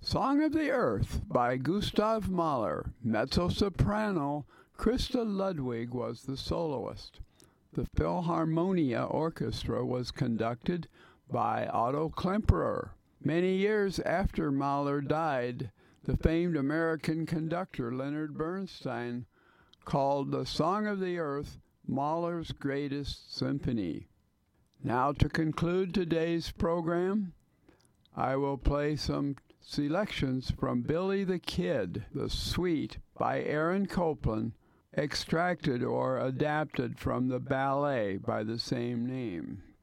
Song of the Earth by Gustav Mahler. Mezzo-soprano Christa Ludwig was the soloist. The Philharmonia Orchestra was conducted by Otto Klemperer. Many years after Mahler died, the famed American conductor Leonard Bernstein called the Song of the Earth Mahler's greatest symphony. Now, to conclude today's program, I will play some selections from Billy the Kid, the Suite by Aaron Copland, extracted or adapted from the ballet by the same name.